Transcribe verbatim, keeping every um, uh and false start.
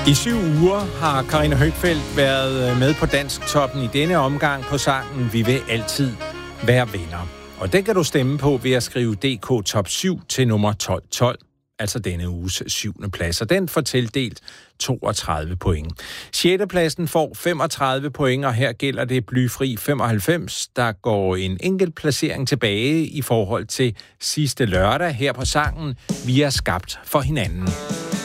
I syv uger har Karina Høgfeldt været med på Dansktoppen i denne omgang på sangen Vi vil altid være venner. Og den kan du stemme på ved at skrive D K Top syv til nummer tolv tolv, altså denne uges syvende plads. Og den får tildelt toogtredive point. sjette pladsen får femogtredive point, og her gælder det blyfri femoghalvfems. Der går en enkelt placering tilbage i forhold til sidste lørdag her på sangen Vi er skabt for hinanden.